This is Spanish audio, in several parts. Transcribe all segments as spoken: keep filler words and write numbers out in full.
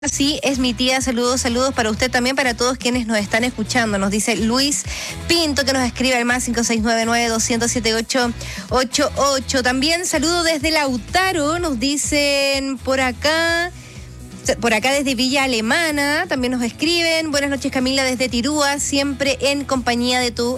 Sí, es mi tía. Saludos, saludos para usted también, para todos quienes nos están escuchando. Nos dice Luis Pinto, que nos escribe al más cinco seis nueve nueve dos cero siete ocho ocho ocho. También saludo desde Lautaro, nos dicen por acá. Por acá desde Villa Alemana también nos escriben. Buenas noches, Camila, desde Tirúa, siempre en compañía de tu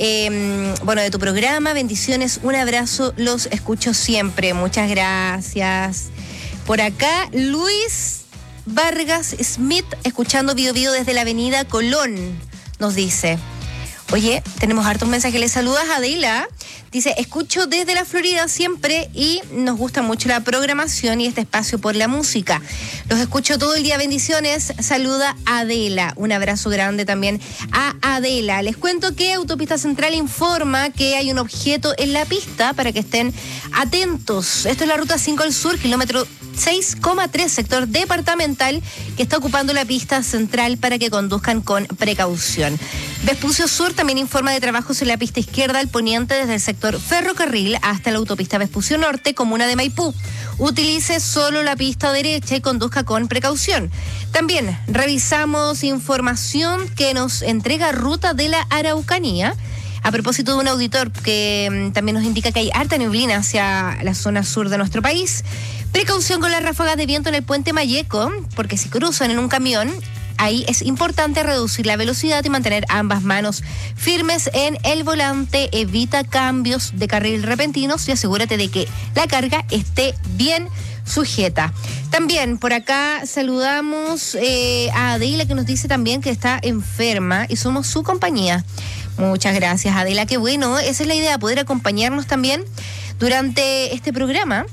eh, bueno, de tu programa. Bendiciones, un abrazo, los escucho siempre. Muchas gracias. Por acá, Luis Vargas Smith, escuchando Bio Bio desde la avenida Colón, nos dice. Oye, tenemos hartos mensajes. Le saludas a Adela. Dice, escucho desde la Florida siempre y nos gusta mucho la programación y este espacio por la música. Los escucho todo el día. Bendiciones. Saluda a Adela. Un abrazo grande también a Adela. Les cuento que Autopista Central informa que hay un objeto en la pista para que estén atentos. Esto es la ruta cinco al sur, kilómetro seis coma tres, sector departamental, que está ocupando la pista central para que conduzcan con precaución. Vespucio Sur también informa de trabajos en la pista izquierda al poniente desde el sector ferrocarril hasta la autopista Vespucio Norte, comuna de Maipú. Utilice solo la pista derecha y conduzca con precaución. También revisamos información que nos entrega Ruta de la Araucanía, a propósito de un auditor que um, también nos indica que hay harta neblina hacia la zona sur de nuestro país. Precaución con las ráfagas de viento en el puente Mayeco, porque si cruzan en un camión, ahí es importante reducir la velocidad y mantener ambas manos firmes en el volante. Evita cambios de carril repentinos y asegúrate de que la carga esté bien sujeta. También por acá saludamos eh, a Adela, que nos dice también que está enferma y somos su compañía. Muchas gracias, Adela, qué bueno. Esa es la idea, poder acompañarnos también durante este programa.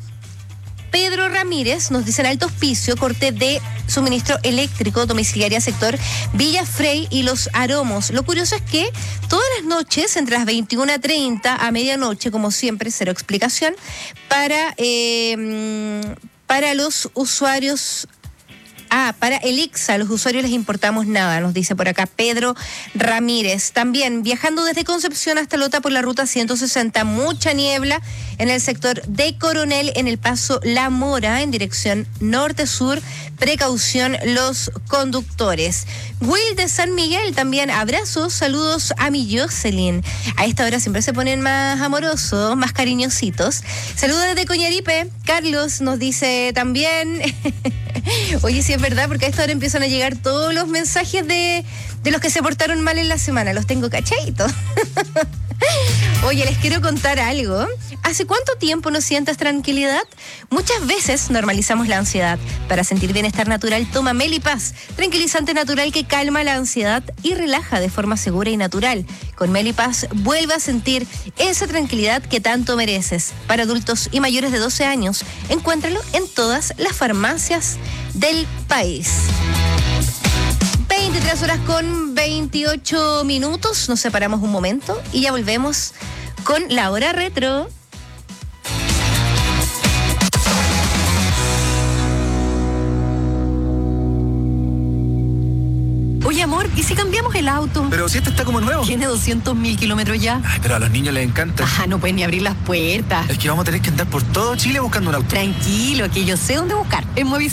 Pedro Ramírez nos dice: en Alto Hospicio, corte de suministro eléctrico domiciliaria sector Villa Frey y Los Aromos. Lo curioso es que todas las noches, entre las veintiuna treinta a medianoche, como siempre, cero explicación, para, eh, para los usuarios... Ah, para el I C S A, los usuarios les importamos nada, nos dice por acá Pedro Ramírez. También viajando desde Concepción hasta Lota por la ruta ciento sesenta, mucha niebla en el sector de Coronel, en el paso La Mora, en dirección norte-sur. Precaución los conductores. Will de San Miguel, también abrazos, saludos a mi Jocelyn. A esta hora siempre se ponen más amorosos, más cariñositos. Saludos desde Coñaripe. Carlos nos dice también... Oye, sí es verdad, porque a esta hora empiezan a llegar todos los mensajes de, de los que se portaron mal en la semana. Los tengo cachaditos. Oye, les quiero contar algo. ¿Hace cuánto tiempo no sientes tranquilidad? Muchas veces normalizamos la ansiedad. Para sentir bienestar natural, toma Melipaz, tranquilizante natural que calma la ansiedad y relaja de forma segura y natural. Con Melipaz vuelve a sentir esa tranquilidad que tanto mereces. Para adultos y mayores de doce años, encuéntralo en todas las farmacias del país. veintitrés horas con veintiocho minutos, nos separamos un momento y ya volvemos con la hora retro. Oye, amor, ¿y si cambiamos el auto? Pero si este está como nuevo. Tiene doscientos mil kilómetros ya. Ay, pero a los niños les encanta. Ah, no pueden ni abrir las puertas. Es que vamos a tener que andar por todo Chile buscando un auto. Tranquilo, que yo sé dónde buscar. En Movistar.